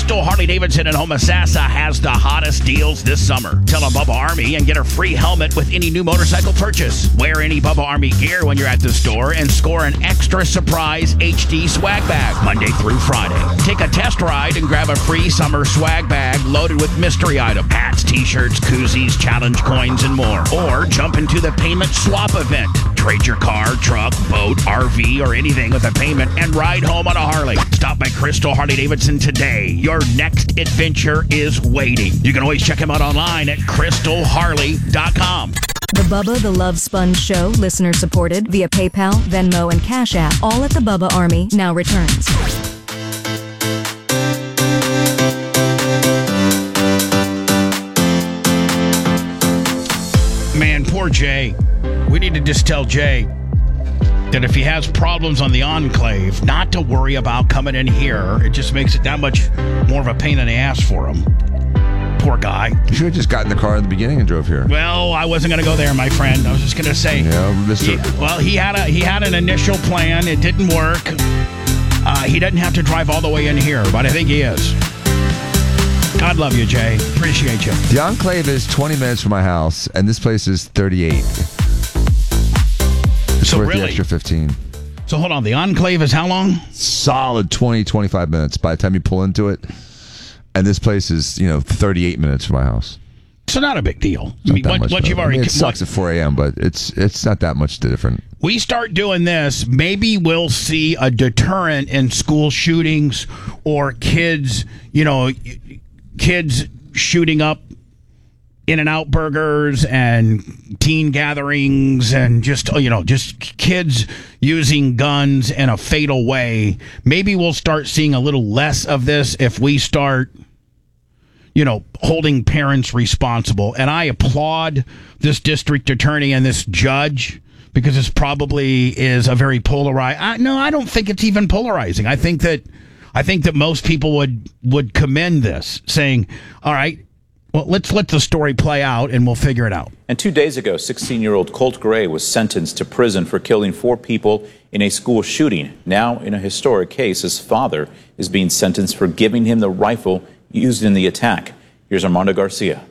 Crystal Harley-Davidson in Homosassa has the hottest deals this summer. Tell a Bubba Army and get a free helmet with any new motorcycle purchase. Wear any Bubba Army gear when you're at the store and score an extra surprise HD swag bag Monday through Friday. Take a test ride and grab a free summer swag bag loaded with mystery items, hats, t-shirts, koozies, challenge coins, and more. Or jump into the payment swap event. Trade your car, truck, boat, RV, or anything with a payment and ride home on a Harley. Stop by Crystal Harley-Davidson today. Your next adventure is waiting. You can always check him out online at crystalharley.com. The Bubba the Love Sponge Show, listener supported via PayPal, Venmo, and Cash App, all at the Bubba Army, now returns. Man, poor Jay. We need to just tell Jay that if he has problems on the Enclave, not to worry about coming in here. It just makes it that much more of a pain in the ass for him. Poor guy. You should have just got in the car in the beginning and drove here. Well, I wasn't going to go there, my friend. I was just going to say. Yeah, Mr. He had an initial plan. It didn't work. He doesn't have to drive all the way in here, but I think he is. God love you, Jay. Appreciate you. The Enclave is 20 minutes from my house, and this place is 38. It's So worth really? the extra 15. So hold on. The Enclave is how long? Solid 20, 25 minutes by the time you pull into it. And this place is, 38 minutes from my house. So not a big deal. It's not that much once you've better. already... it sucks at 4 a.m., but it's not that much different. We start doing this, maybe we'll see a deterrent in school shootings or kids shooting up In-N-Out burgers and teen gatherings and just kids using guns in a fatal way. Maybe we'll start seeing a little less of this if we start holding parents responsible. And I applaud this district attorney and this judge because this probably is a very polarized. No, I don't think it's even polarizing. I think that most people would commend this, saying, all right, well, let's let the story play out and we'll figure it out. And 2 days ago, 16-year-old Colt Gray was sentenced to prison for killing 4 people in a school shooting. Now, in a historic case, his father is being sentenced for giving him the rifle used in the attack. Here's Armando Garcia.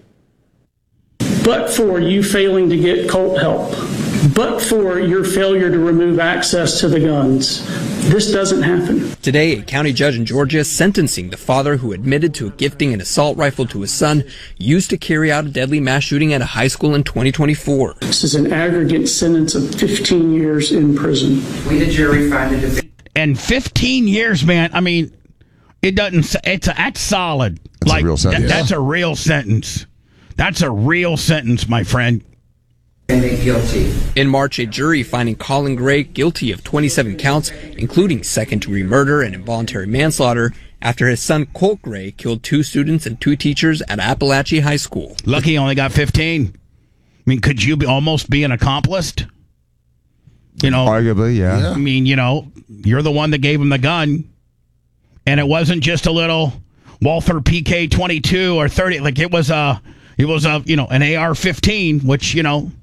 But for you failing to get Colt help, but for your failure to remove access to the guns, this doesn't happen. Today, a county judge in Georgia is sentencing the father who admitted to gifting an assault rifle to his son used to carry out a deadly mass shooting at a high school in 2024. This is an aggregate sentence of 15 years in prison. We, the jury, find it. And 15 years, man, I mean, it doesn't, that's solid. That's a real sentence. That's a real sentence. That's a real sentence, my friend. Guilty. In March, a jury finding Colin Gray guilty of 27 counts, including second-degree murder and involuntary manslaughter, after his son Colt Gray killed 2 students and 2 teachers at Appalachia High School. Lucky he only got 15. I mean, could you almost be an accomplice? Arguably, yeah. I mean, you're the one that gave him the gun, and it wasn't just a little Walther PK 22 or 30. Like it was an AR-15, which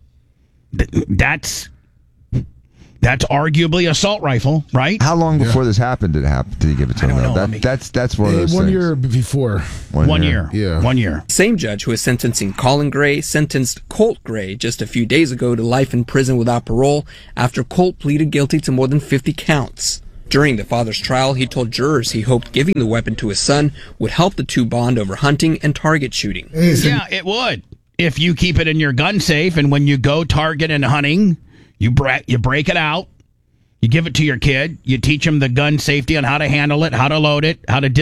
that's arguably assault rifle, right? How long before this happened did he give it to him? don't know. That's one of those 1 things. year before. 1 year. Yeah. 1 year. Same judge who is sentencing Colin Gray sentenced Colt Gray just a few days ago to life in prison without parole after Colt pleaded guilty to more than 50 counts. During the father's trial, he told jurors he hoped giving the weapon to his son would help the two bond over hunting and target shooting. Yeah, it would. If you keep it in your gun safe and when you go target and hunting, you break it out, you give it to your kid, you teach him the gun safety on how to handle it, how to load it,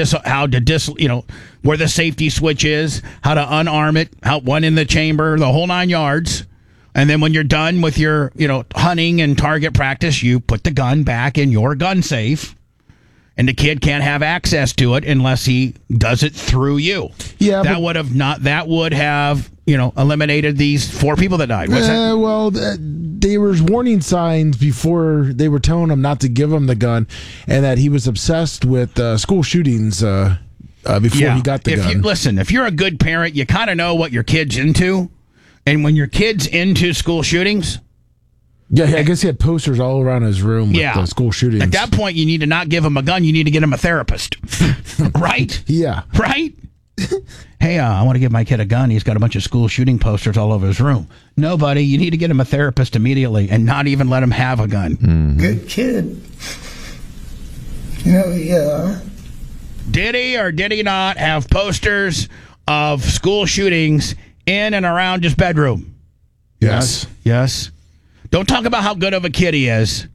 where the safety switch is, how to unarm it, how one in the chamber, the whole 9 yards. And then when you're done with your, hunting and target practice, you put the gun back in your gun safe, and the kid can't have access to it unless he does it through you. Yeah, that would have eliminated these 4 people that died. What's that? Well, there was warning signs before they were telling him not to give him the gun, and that he was obsessed with school shootings before he got the gun. If you're a good parent, you kind of know what your kid's into. And when your kid's into school shootings, Yeah, I guess he had posters all around his room with the school shootings. At that point, you need to not give him a gun. You need to get him a therapist. Right? Yeah. Right? Hey, I want to give my kid a gun. He's got a bunch of school shooting posters all over his room. No, buddy, you need to get him a therapist immediately and not even let him have a gun. Mm-hmm. Good kid. Yeah. Did he or did he not have posters of school shootings in and around his bedroom? Yes. Yes. Don't talk about how good of a kid he is.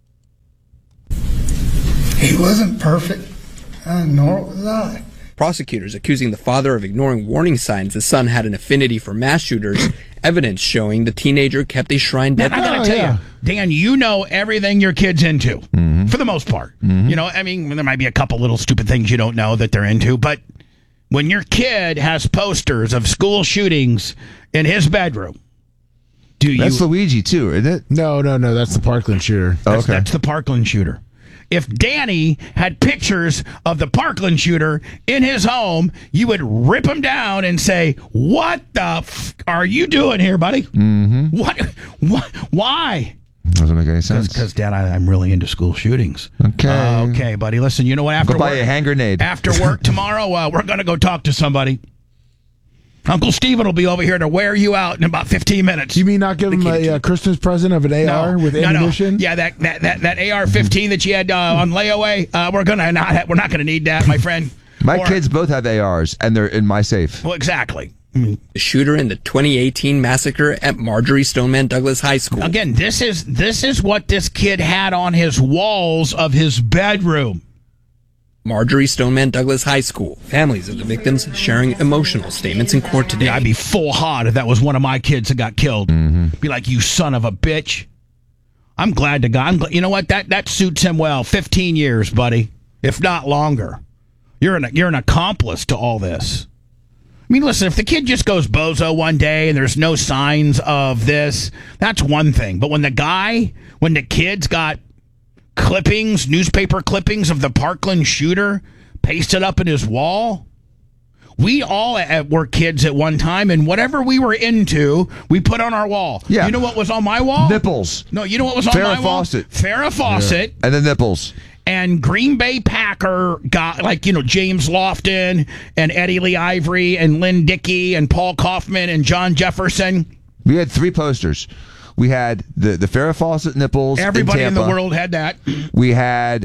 He wasn't perfect, nor was I. Prosecutors accusing the father of ignoring warning signs the son had an affinity for mass shooters, evidence showing the teenager kept a shrine Man, I dedicated. gotta tell you, Dan, you know everything your kid's into, for the most part. You know, I mean, there might be a couple little stupid things you don't know that they're into, but when your kid has posters of school shootings in his bedroom, That's Luigi, too, isn't it? No. That's the Parkland shooter. That's the Parkland shooter. If Danny had pictures of the Parkland shooter in his home, you would rip him down and say, "What the f are you doing here, buddy? Mm-hmm. What? Why?" Doesn't make any sense. Because, Dad, I'm really into school shootings. Okay. Okay, buddy. Listen, you know what? After Go buy work, a hand grenade. After work tomorrow, we're going to go talk to somebody. Uncle Steven will be over here to wear you out in about 15 minutes. You mean not give him a Christmas present of an AR with ammunition? No. Yeah, that AR-15 that you had on layaway. We're not gonna need that, my friend. My kids both have ARs, and they're in my safe. Well, exactly. The shooter in the 2018 massacre at Marjorie Stoneman Douglas High School. Again, this is what this kid had on his walls of his bedroom. Marjorie Stoneman Douglas High School. Families of the victims sharing emotional statements in court today. Yeah, I'd be full hot if that was one of my kids that got killed. Be like, you son of a bitch. I'm glad to God. You know what? That suits him well. 15 years, buddy, if not longer. You're an accomplice to all this. I mean, listen, if the kid just goes bozo one day and there's no signs of this, that's one thing. But when the kid's got newspaper clippings of the Parkland shooter pasted up in his wall. We all were kids at one time, and whatever we were into, we put on our wall. Yeah. You know what was on my wall? Nipples. No, you know what was on my wall? Farrah Fawcett. And the nipples. And Green Bay Packer got, James Lofton and Eddie Lee Ivory and Lynn Dickey and Paul Kaufman and John Jefferson. We had 3 posters. We had the Farrah Fawcett nipples. Everybody in the Tampa. world had that. We had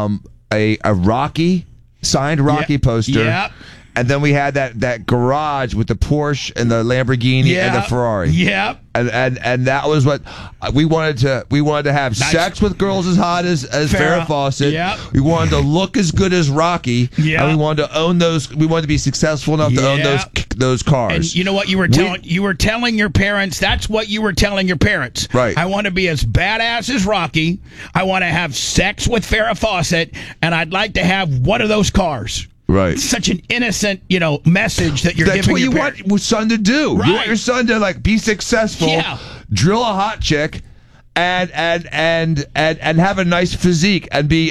a Rocky, signed Rocky poster. Yep. And then we had that garage with the Porsche and the Lamborghini and the Ferrari. Yep. And that was what we wanted to have sex with girls as hot as Farrah Fawcett. Yep. We wanted to look as good as Rocky. Yep. And we wanted to own those. We wanted to be successful enough to own those cars. And you know what you were telling? You were telling your parents. That's what you were telling your parents. Right. I want to be as badass as Rocky. I want to have sex with Farrah Fawcett, and I'd like to have one of those cars. Right. Such an innocent, message that you're That's giving what your you want your son to do. Right. You want your son to be successful, drill a hot chick, and have a nice physique and be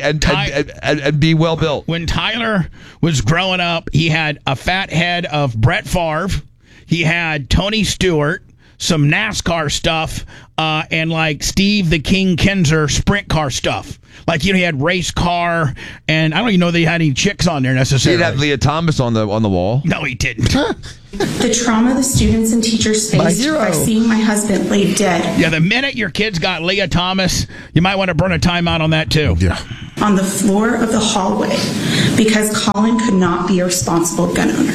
be well built. When Tyler was growing up, he had a fat head of Brett Favre. He had Tony Stewart, some NASCAR stuff, and Steve the King Kinzer sprint car stuff. He had race car, and I don't even know that he had any chicks on there necessarily. He'd have Leah Thomas on the wall. No, he didn't. The trauma the students and teachers faced by seeing my husband lay dead. Yeah, the minute your kids got Leah Thomas, you might want to burn a timeout on that too. Yeah. On the floor of the hallway because Colin could not be a responsible gun owner.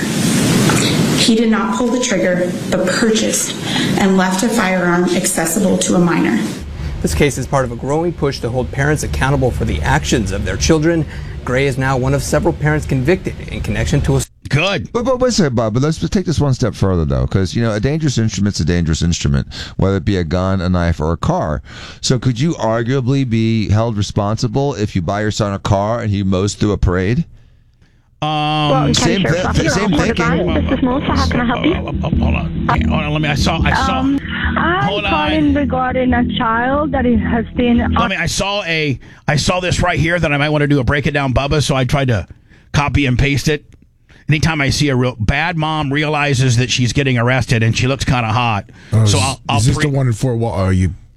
He did not pull the trigger, but purchased and left a firearm accessible to a minor. This case is part of a growing push to hold parents accountable for the actions of their children. Gray is now one of several parents convicted in connection to a... Good. But wait a second, Bob. But let's take this one step further, though, because, a dangerous instrument's a dangerous instrument, whether it be a gun, a knife, or a car. So could you arguably be held responsible if you buy your son a car and he mows through a parade? Same thinking. This is Melissa. How can I help you? Hold on. Let me. I saw. I'm calling regarding a child that has been. I saw this right here that I might want to do a break it down, Bubba. So I tried to copy and paste it. Anytime I see a real bad mom realizes that she's getting arrested and she looks kind of hot, so I'll. Is this the one in Fort Walton?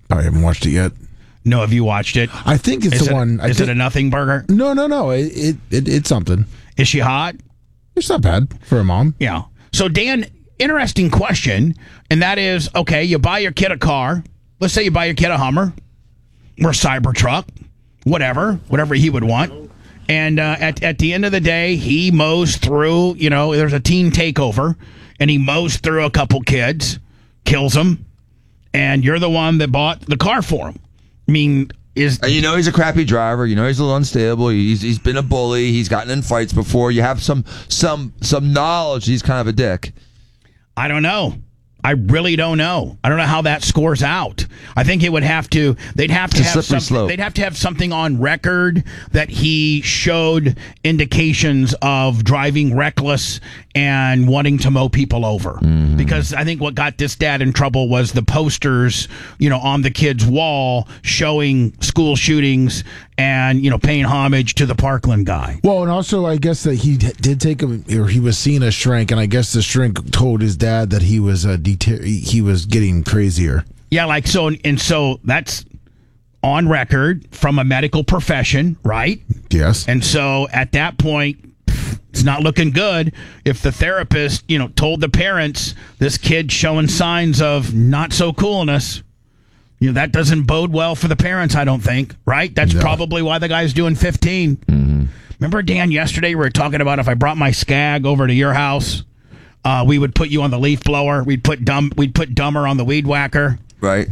Probably haven't watched it yet. No, have you watched it? I think it's the one. Is it a nothing burger? No. It's something. Is she hot? It's not bad for a mom. Yeah. So, Dan, interesting question, and that is, okay, you buy your kid a car. Let's say you buy your kid a Hummer or a Cybertruck, whatever he would want. And at the end of the day, he mows through, there's a teen takeover, and he mows through a couple kids, kills them, and you're the one that bought the car for him. I mean, he's a crappy driver. He's a little unstable. He's been a bully. He's gotten in fights before. You have some knowledge he's kind of a dick. I don't know. I really don't know. I don't know how that scores out. I think they'd have to have something on record that he showed indications of driving reckless and wanting to mow people over. Mm-hmm. Because I think what got this dad in trouble was the posters, on the kid's wall showing school shootings and, paying homage to the Parkland guy. Well, and also I guess that he did take him, or he was seeing a shrink, and I guess the shrink told his dad that he was he was getting crazier. Yeah, so that's on record from a medical profession, right? Yes. And so at that point, it's not looking good if the therapist, told the parents this kid's showing signs of not so coolness. That doesn't bode well for the parents, I don't think, right? That's probably why the guy's doing 15. Mm-hmm. Remember, Dan, yesterday we were talking about if I brought my Skag over to your house, we would put you on the leaf blower. We'd put Dumber on the weed whacker. Right.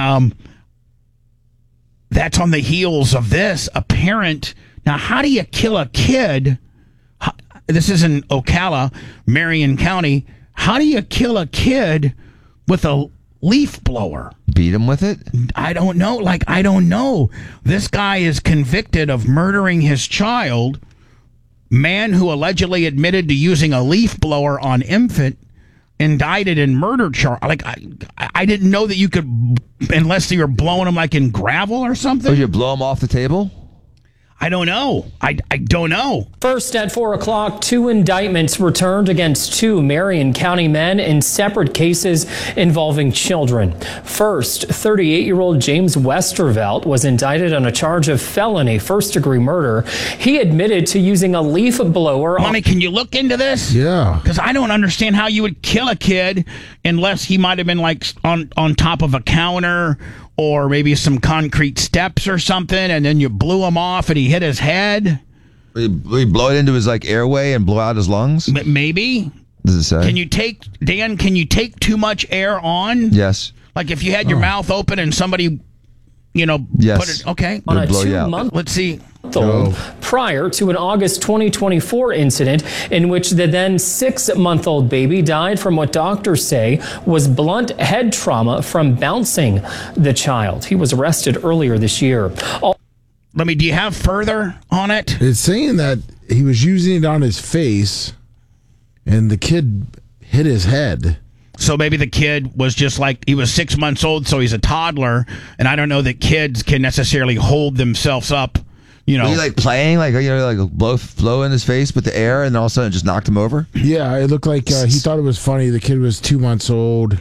That's on the heels of this. A parent. Now, how do you kill a kid? This is in Ocala, Marion County. How do you kill a kid with a leaf blower? Beat him with it? I don't know. I don't know. This guy is convicted of murdering his child. Man who allegedly admitted to using a leaf blower on infant, indicted in murder charge. I didn't know that you could, unless you were blowing them in gravel or something. Oh, you blow them off the table? I don't know. I don't know. First at 4 o'clock, 2 indictments returned against 2 Marion County men in separate cases involving children. First, 38-year-old James Westervelt was indicted on a charge of felony first-degree murder. He admitted to using a leaf blower. Mommy, can you look into this? Yeah. Because I don't understand how you would kill a kid unless he might have been on top of a counter or maybe some concrete steps or something, and then you blew him off and he hit his head. We blow it into his airway and blow out his lungs? Maybe. Does it say? Can you take too much air on? Yes. If you had your mouth open and somebody, yes. Put it, okay. On a 2-month. Let's see. Prior to an August 2024 incident in which the then 6-month-old baby died from what doctors say was blunt head trauma from bouncing the child. He was arrested earlier this year. Do you have further on it? It's saying that he was using it on his face and the kid hit his head. So maybe the kid was just he was 6 months old, so he's a toddler, and I don't know that kids can necessarily hold themselves up. Was he playing, blow in his face with the air, and all of a sudden it just knocked him over? Yeah, it looked like he thought it was funny. The kid was 2 months old.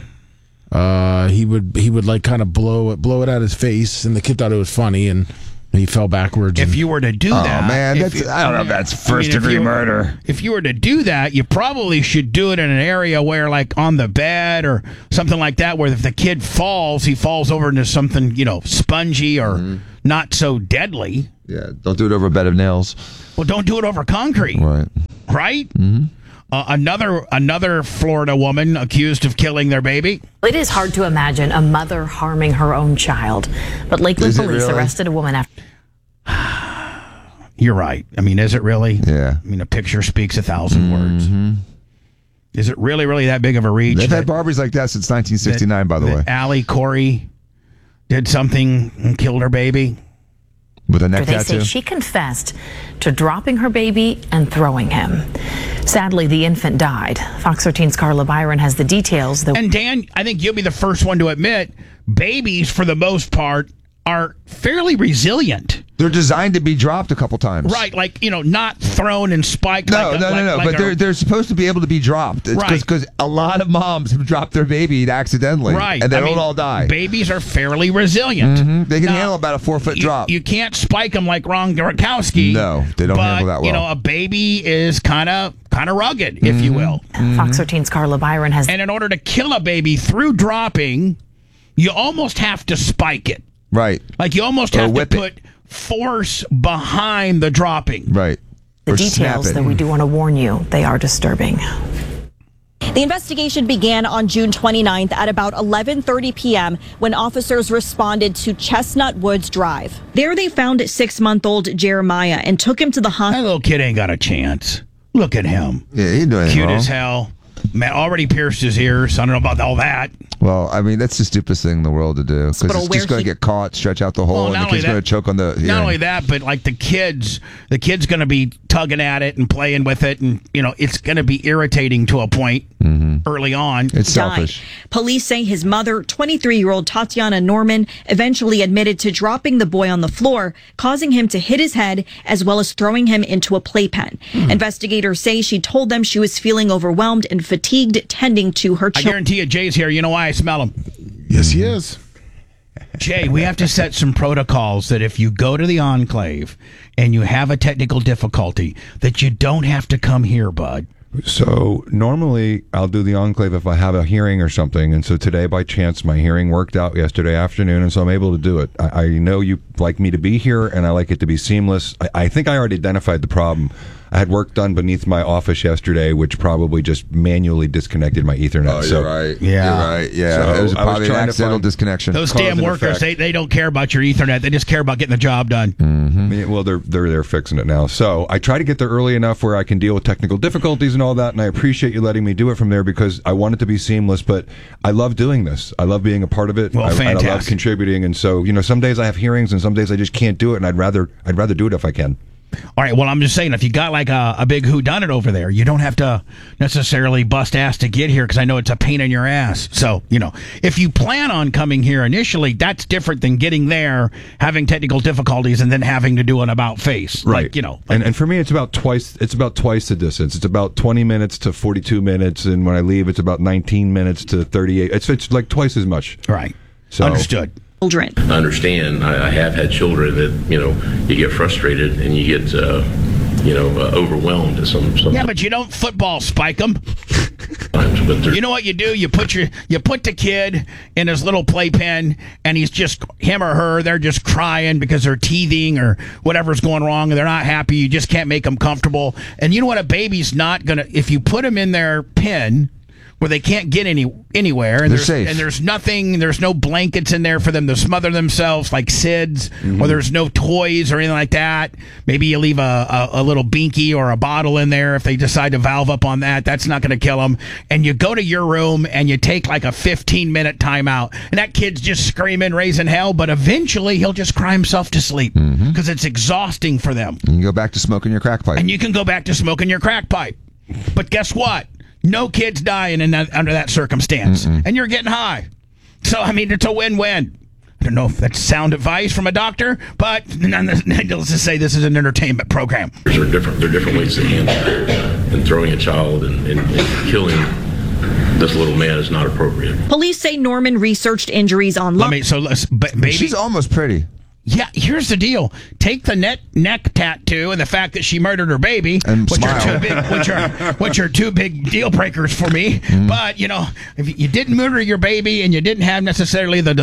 He would kind of blow it out his face, and the kid thought it was funny, and he fell backwards. If you were to do that... Oh, man, I don't know if that's first-degree murder. If you were to do that, you probably should do it in an area where, on the bed or something like that, where if the kid falls, he falls over into something, spongy or not so deadly. Yeah, don't do it over a bed of nails. Well, don't do it over concrete. Right? Mm-hmm. Another Florida woman accused of killing their baby. It is hard to imagine a mother harming her own child, but Lakeland police arrested a woman after. You're right. Is it really? Yeah. A picture speaks 1,000 words. Is it really that big of a reach? They've had Barbies like that since 1969, by the way. Allie Corey did something and killed her baby. With a neck tattoo? They say she confessed to dropping her baby and throwing him. Sadly, the infant died. Fox 13's Carla Byron has the details. And Dan, I think you'll be the first one to admit, babies, for the most part, are fairly resilient. They're designed to be dropped a couple times. Right, like, not thrown and spiked. No. But they're supposed to be able to be dropped. Because a lot of moms have dropped their baby accidentally. Right. And they don't all die. Babies are fairly resilient. Mm-hmm. They can handle about a 4-foot drop. You can't spike them like Ron Gronkowski. No, they don't handle that well. A baby is kind of rugged, if you will. Fox 13's Carla Byron has... And in order to kill a baby through dropping, you almost have to spike it. Right. Like you almost have to put force behind the dropping. Right. The details, though, we do want to warn you, they are disturbing. The investigation began on June 29th at about 11:30 p.m. when officers responded to Chestnut Woods Drive. There they found 6-month-old Jeremiah and took him to the hospital. That little kid ain't got a chance. Look at him. Yeah, he's doing cute wrong. as hell. Man, already pierced his ears. I don't know about all that. Well, I mean, that's the stupidest thing in the world to do. Because it's just going to get caught, stretch out the hole, and the kid's going to choke on the... Not only that, but like the kid's going to be tugging at it and playing with it, and, it's going to be irritating to a point early on. It's selfish. Police say his mother, 23-year-old Tatiana Norman, eventually admitted to dropping the boy on the floor, causing him to hit his head, as well as throwing him into a playpen. Investigators say she told them she was feeling overwhelmed and fatigued tending to her children. I guarantee you, Jay's here. You know why I smell him? Yes, he is. Jay, we have to set some protocols that if you go to the Enclave and you have a technical difficulty, that you don't have to come here, bud. So normally I'll do the Enclave if I have a hearing or something, and so today by chance my hearing worked out yesterday afternoon, and so I'm able to do it. I know you like me to be here, and I like it to be seamless. I think I already identified the problem. I had work done beneath my office yesterday, which probably just manually disconnected my Ethernet. Oh, you're right. Yeah. You're right. Yeah. So it was probably an accidental disconnection. Those damn workers, they don't care about your Ethernet. They just care about getting the job done. Mm-hmm. Well, they're fixing it now. So I try to get there early enough where I can deal with technical difficulties and all that, and I appreciate you letting me do it from there because I want it to be seamless, but I love doing this. I love being a part of it. Well, fantastic. I love contributing, and so, some days I have hearings and some days I just can't do it, and I'd rather do it if I can. All right, well, I'm just saying, if you got like a big whodunit over there, you don't have to necessarily bust ass to get here because I know it's a pain in your ass. So, if you plan on coming here initially, that's different than getting there, having technical difficulties, and then having to do an about face. Right. And for me, it's about twice the distance. It's about 20 minutes to 42 minutes, and when I leave, it's about 19 minutes to 38. It's like twice as much. Right. So, understood. Children. I understand. I have had children that, you get frustrated and you get, overwhelmed at some. Yeah, but you don't football spike them. You know what you do? You put the kid in his little playpen, and he's just, him or her, they're just crying because they're teething or whatever's going wrong, and they're not happy. You just can't make them comfortable. And you know what? A baby's not gonna, if you put them in their pen where they can't get anywhere, and they're safe. And there's nothing, there's no blankets in there for them to smother themselves like SIDS, or there's no toys or anything like that. Maybe you leave a little binky or a bottle in there if they decide to valve up on that. That's not going to kill them. And you go to your room and you take like a 15-minute timeout, and that kid's just screaming, raising hell, but eventually he'll just cry himself to sleep because it's exhausting for them. You can go back to smoking your crack pipe. And you can go back to smoking your crack pipe. But guess what? No kids dying under that circumstance. And you're getting high. So, I mean, it's a win-win. I don't know if that's sound advice from a doctor, but needless to say, this is an entertainment program. There are different ways to handle it. And throwing a child and killing this little man is not appropriate. Police say Norman researched injuries online. Baby, she's almost pretty. Yeah, here's the deal. Take the neck tattoo and the fact that she murdered her baby, and which are two big deal breakers for me. But if you didn't murder your baby and you didn't have necessarily the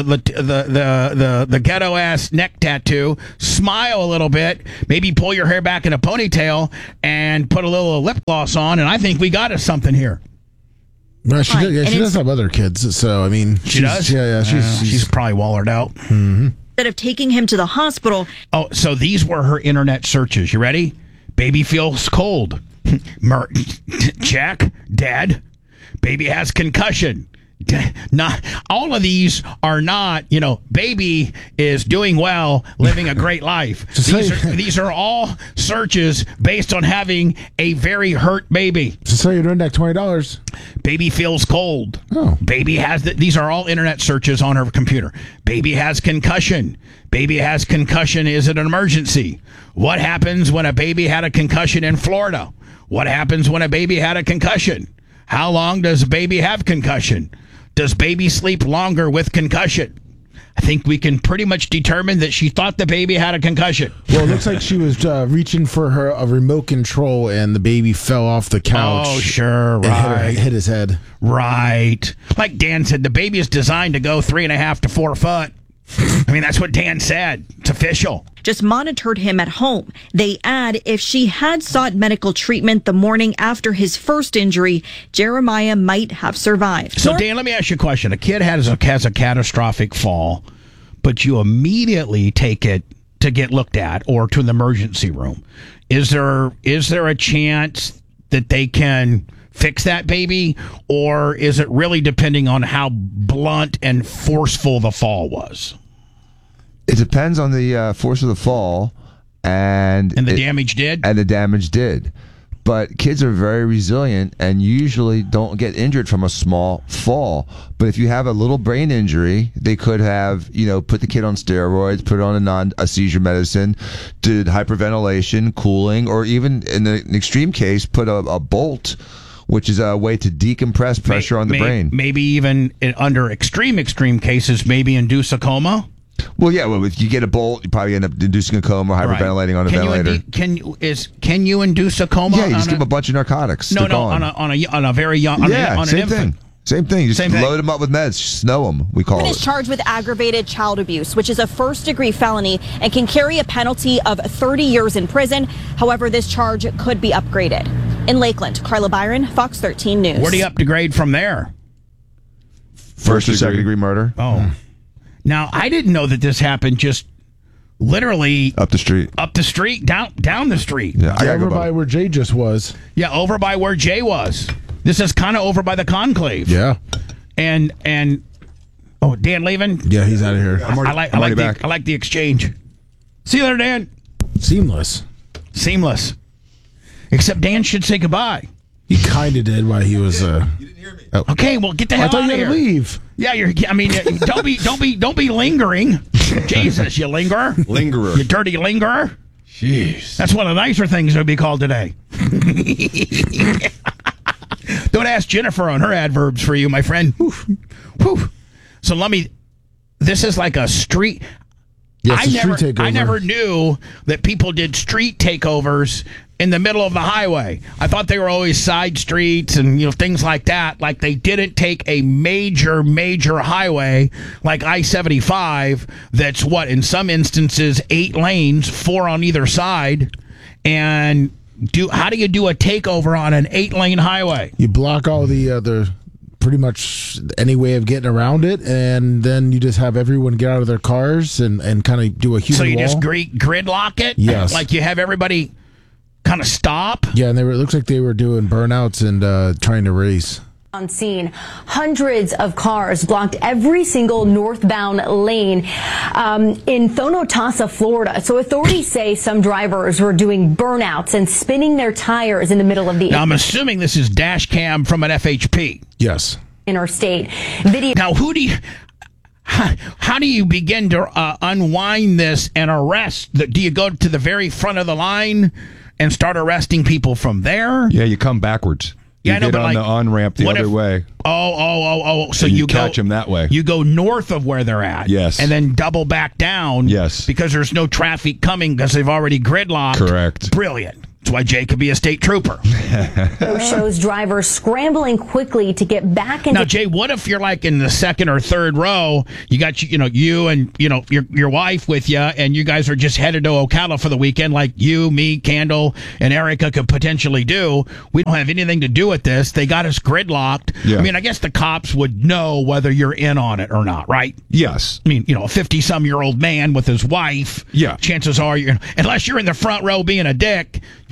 ghetto ass neck tattoo, smile a little bit, maybe pull your hair back in a ponytail, and put a little lip gloss on, and I think we got us something here. Well, she does have other kids, so I mean, she does. Yeah, she's probably wallered out. Instead of taking him to the hospital. Oh, so these were her internet searches. You ready? Baby feels cold. Check. Dead. Baby has concussion. Not all of these are not, baby is doing well, living a great life. These are all searches based on having a very hurt baby. So you're doing that $20. Baby feels cold. Oh. Baby has these are all internet searches on her computer. Baby has concussion. Baby has concussion. Is it an emergency? What happens when a baby had a concussion in Florida? What happens when a baby had a concussion? How long does a baby have concussion? Does baby sleep longer with concussion? I think we can pretty much determine that she thought the baby had a concussion. Well, it looks like she was reaching for a remote control, and the baby fell off the couch. Oh, sure, right. Hit his head. Right. Like Dan said, the baby is designed to go 3.5 to 4 foot. I mean, that's what Dan said. It's official. Just monitored him at home. They add, if she had sought medical treatment the morning after his first injury, Jeremiah might have survived. So, Dan, let me ask you a question. A kid has a catastrophic fall, but you immediately take it to get looked at or to the emergency room. Is there a chance that they can fix that baby, or is it really depending on how blunt and forceful the fall was? It depends on the force of the fall and the damage did. And the damage did. But kids are very resilient and usually don't get injured from a small fall. But if you have a little brain injury, they could have, put the kid on steroids, put on a seizure medicine, did hyperventilation, cooling, or even in an extreme case, put a bolt, which is a way to decompress pressure on the brain. Maybe even under extreme cases, maybe induce a coma? Well, yeah. Well, if you get a bolt, you probably end up inducing a coma or hyperventilating on a ventilator. Can you induce a coma? Yeah, you just give them a bunch of narcotics. No, on a very young. On an infant. Same thing. You just load them up with meds. Snow them, we call it. He is charged with aggravated child abuse, which is a first-degree felony and can carry a penalty of 30 years in prison. However, this charge could be upgraded. In Lakeland, Carla Byron, Fox 13 News. Where do you upgrade from there? First or second degree murder. Oh. Now, I didn't know that this happened just literally up the street, down the street. Yeah, over by where Jay just was. Yeah, over by where Jay was. This is kind of over by the Conclave. Yeah. And Dan leaving? Yeah, he's out of here. I like the exchange. See you later, Dan. Seamless. Except Dan should say goodbye. He kind of did while he was. You didn't hear me. Oh. Okay, well, get the hell out of here. I thought you had to leave. Yeah, don't be lingering. Jesus, you lingerer. You dirty lingerer. Jeez. That's one of the nicer things it would be called today. Don't ask Jennifer on her adverbs for you, my friend. Whew. So this is like a street. Yes, I never knew that people did street takeovers in the middle of the highway. I thought they were always side streets and things like that. Like they didn't take a major highway like I-75 that's in some instances 8 lanes, 4 on either side. And how do you do a takeover on an 8-lane highway? You block all the pretty much any way of getting around it, and then you just have everyone get out of their cars and kind of do a human wall. So you just gridlock it? Yes. Like you have everybody kind of stop? Yeah, and it looks like they were doing burnouts and trying to race. On scene, hundreds of cars blocked every single northbound lane in Thonotasa, Florida. So authorities say some drivers were doing burnouts and spinning their tires in the middle of the. Now, I'm assuming this is dash cam from an FHP. Yes. Interstate video. Now, how do you begin to unwind this and arrest? Do you go to the very front of the line and start arresting people from there? Yeah, you come backwards. You get on the on-ramp the other way. Oh. So you catch them that way. You go north of where they're at. Yes. And then double back down. Yes. Because there's no traffic coming because they've already gridlocked. Correct. Brilliant. That's why Jay could be a state trooper. Shows drivers scrambling quickly to get back into. Now, Jay, what if you're like in the second or third row? You got you and your wife with you, and you guys are just headed to Ocala for the weekend, like you, me, Candle, and Erica could potentially do. We don't have anything to do with this. They got us gridlocked. Yeah. I mean, I guess the cops would know whether you're in on it or not, right? Yes. I mean, a 50-some-year-old man with his wife. Yeah. Chances are unless you're in the front row being a dick.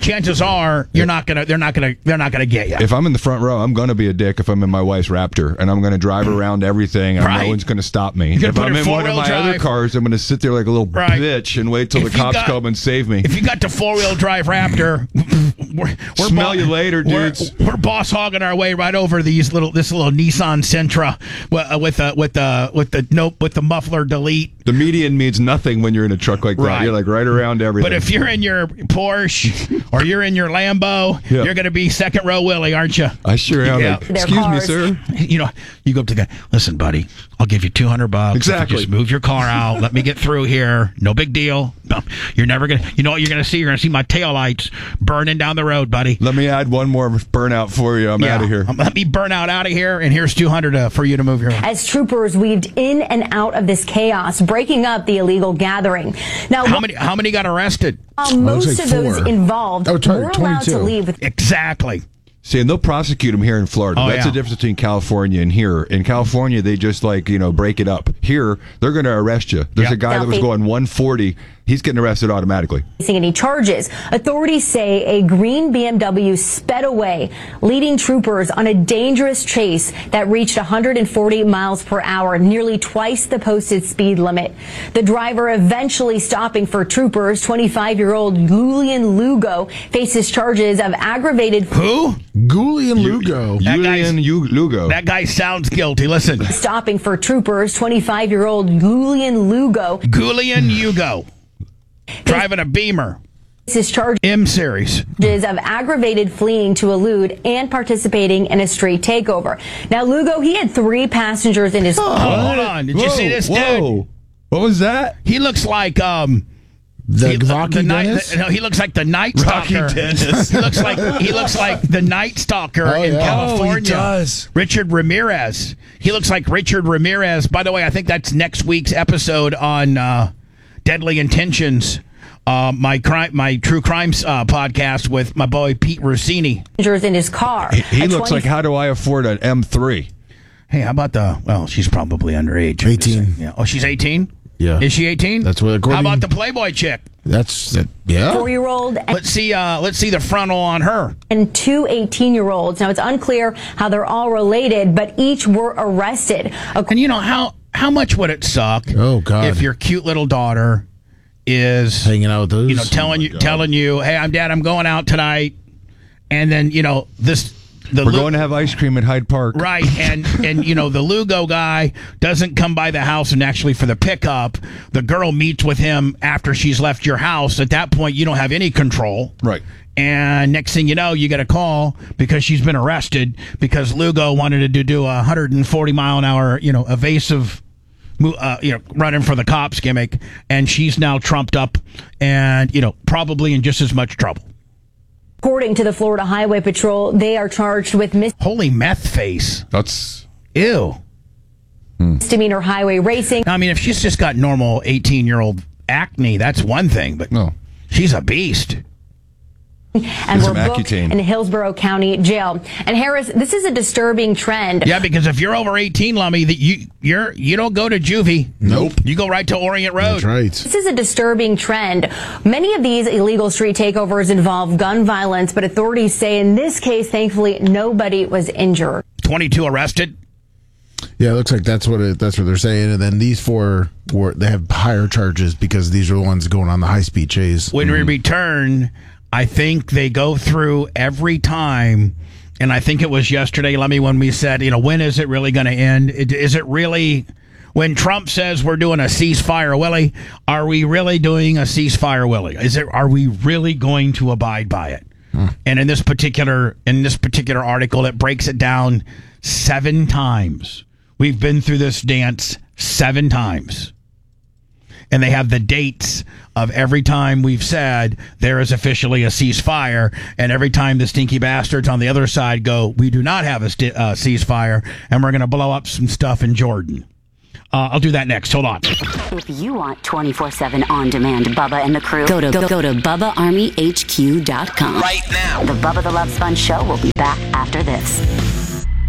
chances are they're not gonna get you. If I'm in the front row, I'm gonna be a dick if I'm in my wife's Raptor, and I'm gonna drive around everything, and no one's gonna stop me. If I'm in one of my other cars, I'm gonna sit there like a little bitch and wait till the cops come and save me. If you got the 4-wheel drive Raptor, we're smell you later, dudes. We're boss hogging our way right over this little Nissan Sentra with the muffler delete. The median means nothing when you're in a truck like that. You're like right around everything. But if you're in your Porsche or you're in your Lambo, you're going to be second row Willie, aren't you? I sure am. Like, excuse me, sir. You go up to the guy. Listen, buddy, I'll give you $200. Exactly. Just move your car out. Let me get through here. No big deal. No, you're never gonna. You know what you're gonna see? You're gonna see my taillights burning down the road, buddy. Let me add one more burnout for you. I'm out of here. Let me burn out of here, and here's $200 for you to move here. As troopers weaved in and out of this chaos, breaking up the illegal gathering. Now, how many got arrested? Most of those involved were allowed to leave. Exactly. See, and they'll prosecute them here in Florida. That's the difference between California and here. In California, they just break it up. Here, they're going to arrest you. There's a guy that was going 140. He's getting arrested automatically. Facing any charges. Authorities say a green BMW sped away, leading troopers on a dangerous chase that reached 140 miles per hour, nearly twice the posted speed limit. The driver eventually stopping for troopers. 25-year-old Julian Lugo faces charges of aggravated... Who? Julian Lugo. Lugo. That guy sounds guilty. Listen. Stopping for troopers. 25-year-old Julian Lugo. Julian Lugo. Driving a Beamer. This is charged M-Series. Of aggravated fleeing to elude and participating in a street takeover. Now, Lugo, he had 3 passengers in his car. Hold on. Did you see this dude? What was that? He looks like Rocky Dennis? He looks like the Night Stalker. he looks like the Night Stalker in California. Oh, he does. Richard Ramirez. He looks like Richard Ramirez. By the way, I think that's next week's episode on Deadly Intentions, my true crimes podcast with my boy Pete Rossini. In his car. He looks like, how do I afford an M3? Hey, how about she's probably underage. 18. Yeah. Oh, she's 18? Yeah. Is she 18? That's what. How about the Playboy chick? That's 4-year-old. Let's see the frontal on her. And 2 18-year-olds. Now, it's unclear how they're all related, but each were arrested. And you know how much would it suck? Oh God! If your cute little daughter is hanging out with those, telling you, hey, I'm going out tonight, and then we're going to have ice cream at Hyde Park, right? And the Lugo guy doesn't come by the house and actually for the pickup. The girl meets with him after she's left your house. At that point, you don't have any control, right? And next thing you know, you get a call because she's been arrested because Lugo wanted to do a 140 mile an hour, evasive. Running for the cops gimmick, and she's now trumped up and, probably in just as much trouble. According to the Florida Highway Patrol, they are charged with Holy meth face. That's... Ew. Misdemeanor highway racing. I mean, if she's just got normal 18-year-old acne, that's one thing, but no, she's a beast. And were booked in Hillsborough County Jail. And Harris, this is a disturbing trend. Yeah, because if you're over 18, Lummy, you don't go to juvie. Nope. You go right to Orient Road. That's right. This is a disturbing trend. Many of these illegal street takeovers involve gun violence, but authorities say in this case, thankfully, nobody was injured. 22 arrested. Yeah, it looks like that's what they're saying. And then these 4 they have higher charges because these are the ones going on the high-speed chase. When we return, I think they go through every time, and I think it was yesterday, Lemmy, when we said, when is it really going to end? Is it really, when Trump says we're doing a ceasefire, Willie, are we really doing a ceasefire, Willie? Are we really going to abide by it? And in this particular article, it breaks it down 7 times. We've been through this dance 7 times. And they have the dates of every time we've said there is officially a ceasefire, and every time the stinky bastards on the other side go, we do not have a ceasefire, and we're going to blow up some stuff in Jordan. I'll do that next. Hold on. If you want 24/7 on-demand Bubba and the crew, go to BubbaArmyHQ.com. Right now. The Bubba the Love Sponge Show will be back after this.